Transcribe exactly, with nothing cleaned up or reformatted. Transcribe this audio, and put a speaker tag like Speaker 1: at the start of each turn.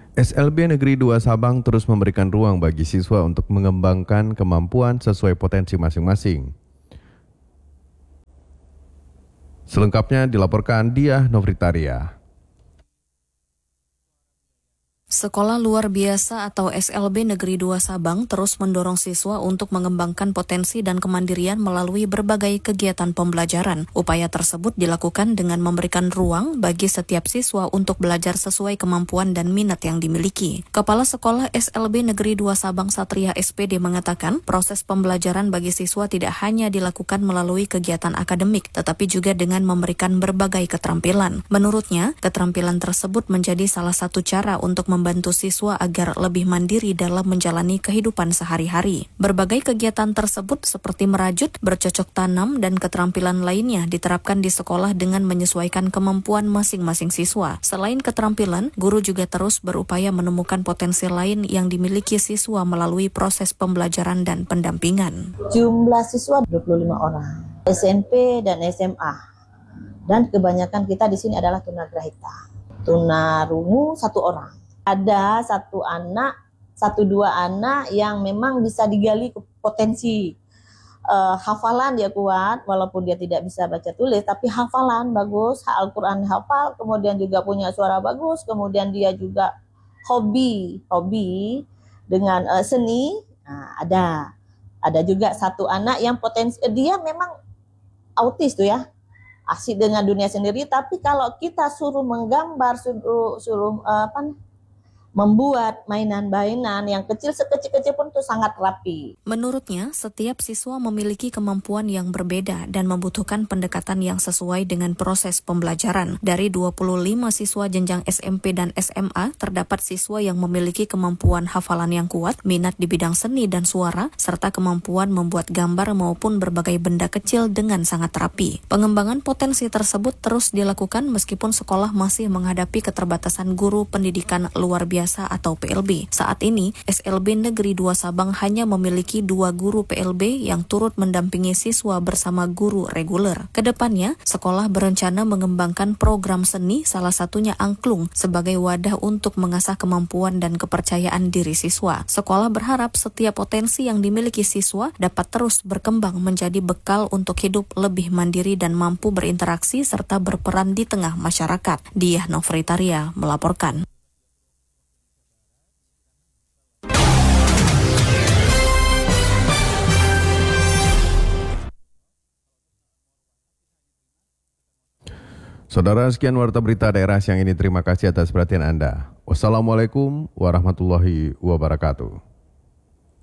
Speaker 1: S L B Negeri dua Sabang terus memberikan ruang bagi siswa untuk mengembangkan kemampuan sesuai potensi masing-masing. Selengkapnya dilaporkan Diah Novritaria.
Speaker 2: Sekolah Luar Biasa atau S L B Negeri dua Sabang terus mendorong siswa untuk mengembangkan potensi dan kemandirian melalui berbagai kegiatan pembelajaran. Upaya tersebut dilakukan dengan memberikan ruang bagi setiap siswa untuk belajar sesuai kemampuan dan minat yang dimiliki. Kepala Sekolah S L B Negeri dua Sabang Satria S P D mengatakan, proses pembelajaran bagi siswa tidak hanya dilakukan melalui kegiatan akademik, tetapi juga dengan memberikan berbagai keterampilan. Menurutnya, keterampilan tersebut menjadi salah satu cara untuk membantu siswa agar lebih mandiri dalam menjalani kehidupan sehari-hari. Berbagai kegiatan tersebut seperti merajut, bercocok tanam, dan keterampilan lainnya diterapkan di sekolah dengan menyesuaikan kemampuan masing-masing siswa. Selain keterampilan, guru juga terus berupaya menemukan potensi lain yang dimiliki siswa melalui proses pembelajaran dan pendampingan.
Speaker 3: Jumlah siswa dua puluh lima orang, S M P dan S M A. Dan kebanyakan kita di sini adalah tunagrahita. Tunarungu satu orang. Ada satu anak, satu dua anak yang memang bisa digali potensi. Uh, hafalan dia kuat, walaupun dia tidak bisa baca tulis, tapi hafalan bagus, Al-Quran hafal, kemudian juga punya suara bagus, kemudian dia juga hobi, hobi dengan uh, seni, nah, ada. Ada juga satu anak yang potensi, dia memang autis tuh ya, asik dengan dunia sendiri, tapi kalau kita suruh menggambar, suruh, suruh uh, apa membuat mainan-mainan yang kecil sekecil-kecil pun itu sangat rapi.
Speaker 2: Menurutnya, setiap siswa memiliki kemampuan yang berbeda dan membutuhkan pendekatan yang sesuai dengan proses pembelajaran. Dari dua puluh lima siswa jenjang S M P dan S M A, terdapat siswa yang memiliki kemampuan hafalan yang kuat, minat di bidang seni dan suara, serta kemampuan membuat gambar maupun berbagai benda kecil dengan sangat rapi. Pengembangan potensi tersebut terus dilakukan meskipun sekolah masih menghadapi keterbatasan guru pendidikan luar biasa atau P L B. Saat ini, S L B Negeri dua Sabang hanya memiliki dua guru P L B yang turut mendampingi siswa bersama guru reguler. Kedepannya, sekolah berencana mengembangkan program seni, salah satunya angklung, sebagai wadah untuk mengasah kemampuan dan kepercayaan diri siswa. Sekolah berharap setiap potensi yang dimiliki siswa dapat terus berkembang menjadi bekal untuk hidup lebih mandiri dan mampu berinteraksi serta berperan di tengah masyarakat. Diah Novritaria melaporkan.
Speaker 1: Saudara, sekian warta berita daerah siang ini. Terima kasih atas perhatian Anda. Wassalamualaikum warahmatullahi wabarakatuh.